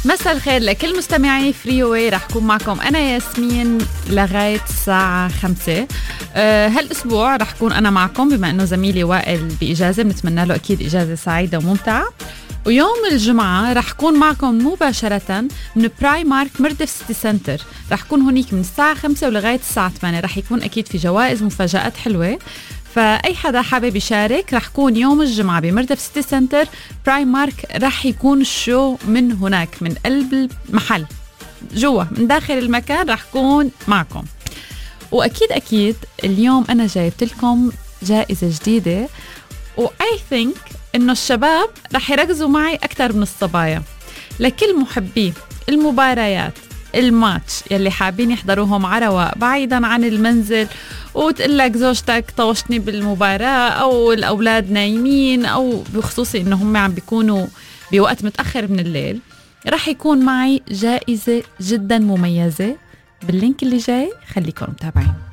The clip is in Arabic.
مساء الخير لكل مستمعي فري واي. رح أكون معكم أنا ياسمين لغاية الساعة 5. هالأسبوع رح أكون أنا معكم بما أنه زميلي وائل بإجازة، بنتمنى له أكيد إجازة سعيدة وممتعة. ويوم الجمعة رح أكون معكم مباشرة من براي مارك مردف سيتي سنتر. رح أكون هونيك من الساعة 5 ولغاية الساعة 8. رح يكون أكيد في جوائز مفاجآت حلوة، فأي حدا حابب يشارك رح يكون يوم الجمعة بمردف سيتي سنتر براي مارك. رح يكون الشو من هناك، من قلب المحل جوا من داخل المكان رح يكون معكم. وأكيد اليوم أنا جايبت لكم جائزة جديدة، وآي ثينك إنه الشباب رح يركزوا معي أكتر من الصبايا. لكل محبي المباريات الماتش يلي حابين يحضروهم على رواق بعيدا عن المنزل، وتقلك زوجتك طوشتني بالمباراة أو الأولاد نايمين، أو بخصوصي إنه هم عم بيكونوا بوقت متأخر من الليل، رح يكون معي جائزة جدا مميزة باللينك اللي جاي. خليكم متابعين.